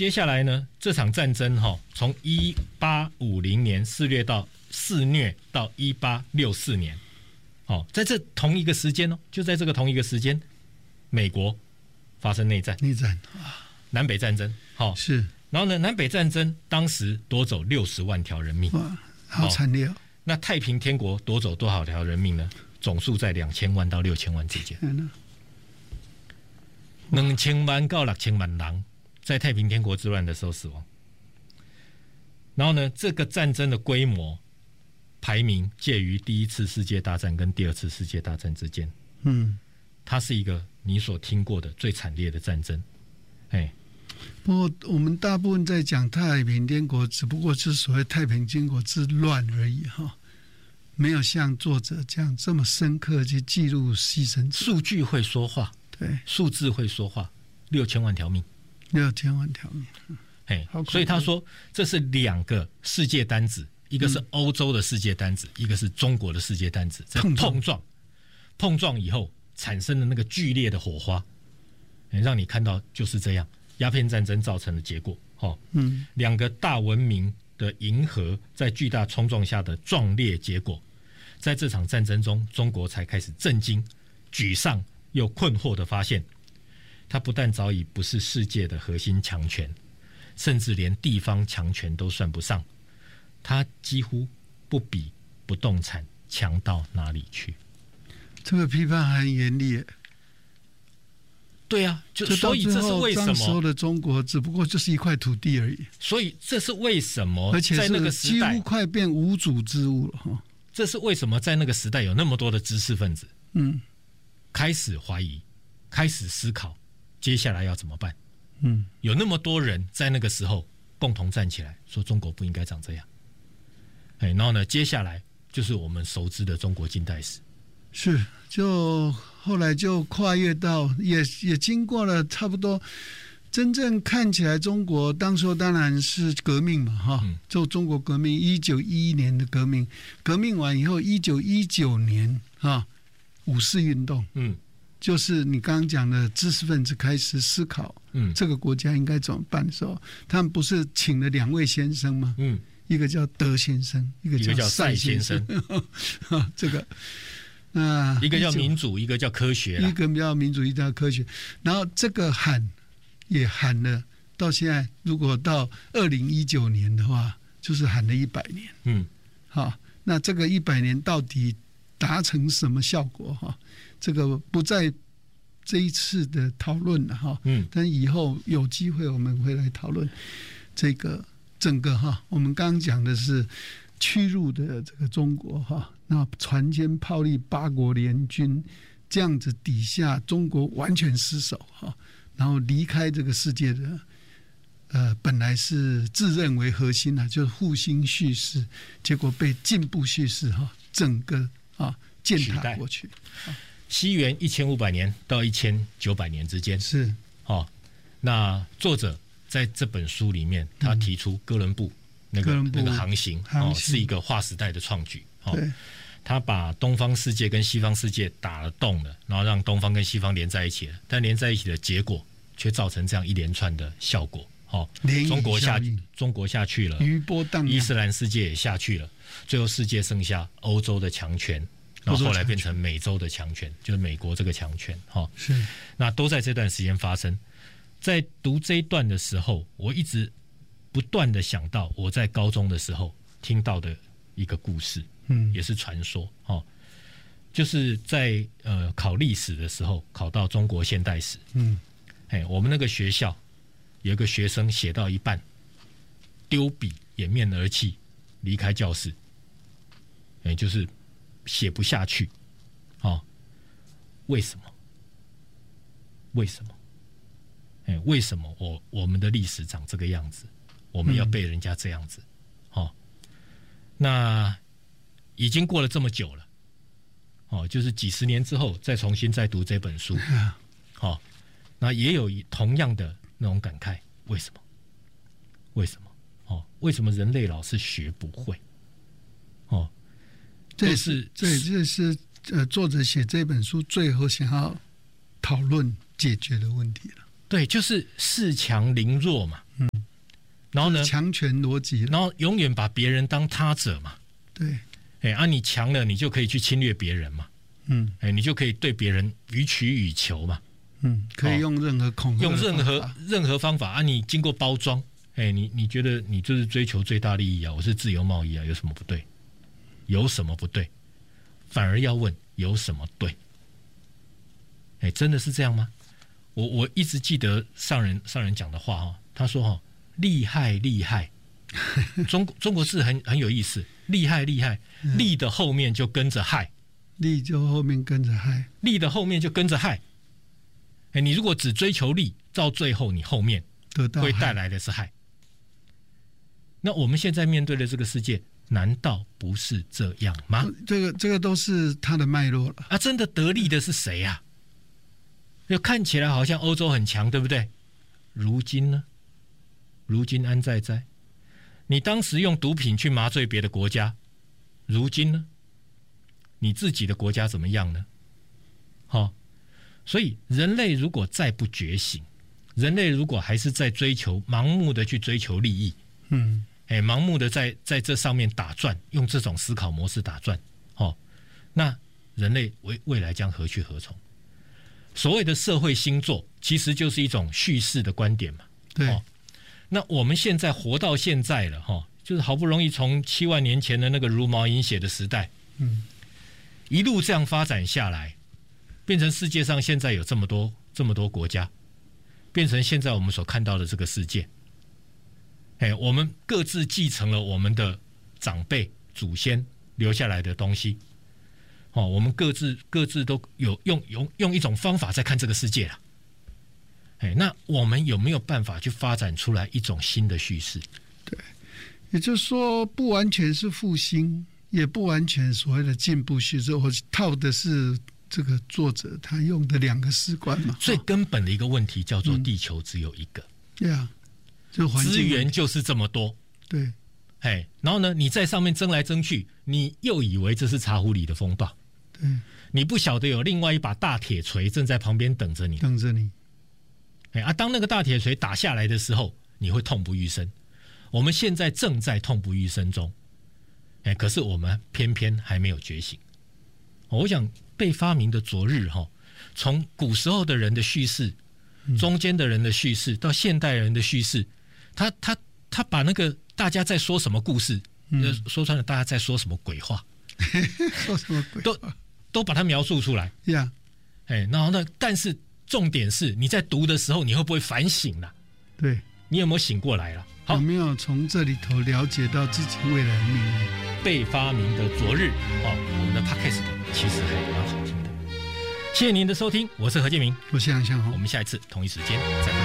接下来呢，这场战争从1850年肆虐到1864年，在这同一个时间就在这个同一个时间，美国发生内战南北战争， 是。 然后呢，南北战争当时夺走60万条人命， 哇，好惨烈那太平天国夺走多少条人命呢？总数在2000万到6000万之间。2000万到6000万人在太平天国之乱的时候死亡。然后呢，这个战争的规模排名介于第一次世界大战跟第二次世界大战之间。它是一个你所听过的最惨烈的战争。 不过我们大部分在讲太平天国，只不过是所谓太平天国之乱而已没有像作者这么深刻去记录牺牲者。 数据会说话，对，数字会说话，6000万条命 ，6000万条命。 所以他说这是2个世界单子，一个是欧洲的世界单子，一个是中国的世界单子，在碰撞以后产生的那个剧烈的火花，让你看到就是这样，鸦片战争造成的结果。2个大文明的银河在巨大冲撞下的壮烈结果，在这场战争中，中国才开始震惊、沮丧又困惑的发现，它不但早已不是世界的核心强权，甚至连地方强权都算不上，它几乎不比不动产强到哪里去。 这个批判很严厉。 对啊，所以这是为什么？当时候的中国只不过就是一块土地而已。 所以这是为什么？ 而且在那个时代几乎快变无主之物了。 这是为什么在那个时代有那么多的知识分子，开始怀疑，开始思考，接下来要怎么办？有那么多人在那个时候共同站起来，说中国不应该长这样。然后呢，接下来就是我们熟知的中国近代史。 是，就后来就跨越到也经过了差不多，真正看起来中国当初当然是革命嘛，就中国革命1911年的革命，革命完以后1919年五四运动，就是你刚刚讲的知识分子开始思考，这个国家应该怎么办的时候，他们不是请了2位先生吗？一个叫德先生，一个叫赛先生，这个。 一个叫民主，一个叫科学， 一个叫民主，一个叫科学。然后这个也喊了，到现在如果到2019年的话，就是喊了100年。那这个100年到底达成什么效果？这个不在这一次的讨论了但以后有机会我们会来讨论这个整个我们刚刚讲的是屈辱的这个中国那船坚炮利8国联军这样子底下，中国完全失守然后离开这个世界的本来是自认为核心就是复兴叙事，结果被进步叙事整个践踏过去。 西元1500年到1900年之间是那作者在这本书里面，他提出哥伦布那个航行是一个划时代的创举。他把东方世界跟西方世界打了洞了，然后让东方跟西方连在一起了，但连在一起的结果却造成这样一连串的效果。中国下去了， 余波荡漾， 伊斯兰世界也下去了，最后世界剩下欧洲的强权，然后后来变成美洲的强权，就是美国这个强权。 是， 那都在这段时间发生。在读这一段的时候，我一直不断的想到我在高中的时候听到的一个故事，也是传说，就是在考历史的时候，考到中国现代史，我们那个学校有一个学生写到一半，丢笔掩面而泣，离开教室，就是写不下去，为什么？为什么？为什么我们的历史长这个样子，我们要被人家这样子？那已经过了这么久了，就是几十年之后再重新再读这本书，那也有同样的那种感慨，为什么？为什么？为什么人类老是学不会？ 这是作者写这本书最后想要讨论解决的问题了。 对，就是恃强凌弱嘛。然后呢， 强权逻辑， 然后永远把别人当他者嘛。 对， 你强了，你就可以去侵略别人嘛。你就可以对别人予取予求嘛。 可以用任何恐吓， 用任何方法你经过包装，你觉得你就是追求最大利益啊？我是自由贸易啊，有什么不对？有什么不对？反而要问有什么对？真的是这样吗？我一直记得上人讲的话他说厉害厉害，中国字很有意思，厉害厉害，利的后面就跟着害， 利就后面跟着害， 利的后面就跟着害。你如果只追求利，到最后你后面会带来的是害。那我们现在面对的这个世界，难道不是这样吗？ 这个都是它的脉络了真的得利的是谁啊？就看起来好像欧洲很强，对不对？如今呢？如今安在？你当时用毒品去麻醉别的国家，如今呢？你自己的国家怎么样呢？所以人类如果再不觉醒，人类如果还是在盲目的去追求利益，盲目的在这上面打转，用这种思考模式打转，那人类未来将何去何从？所谓的社会星座，其实就是一种叙事的观点嘛。 对。 那我们现在活到现在了就是好不容易从7万年前的那个茹毛饮血的时代，一路这样发展下来，变成世界上现在有这么多国家，变成现在我们所看到的这个世界。我们各自继承了我们的长辈祖先留下来的东西，我们各自都有用一种方法在看这个世界了。那我们有没有办法去发展出来一种新的叙事？ 对，也就是说，不完全是复兴，也不完全所谓的进步叙事。我套的是这个作者他用的2个史观嘛。 最根本的一个问题叫做地球只有一个， 就资源就是这么多。 对， 然后呢，你在上面争来争去，你又以为这是茶壶里的风暴。 对， 你不晓得有另外一把大铁锤正在旁边等着你。当那个大铁锤打下来的时候，你会痛不欲生。我们现在正在痛不欲生中，可是我们偏偏还没有觉醒。我想被发明的昨日从古时候的人的叙事，中间的人的叙事，到现代人的叙事，他把那个大家在说什么故事，说穿了大家在说什么鬼话， 说什么鬼话都把它描述出来。然后呢，但是重点是你在读的时候，你会不会反省了？ 对， 你有没有醒过来了？ 有没有从这里头了解到自己未来的命运？ 被发明的昨日我们的 Podcast 其实还蛮好听的。谢谢您的收听，我是何建明， 我是杨向红， 我们下一次同一时间再会。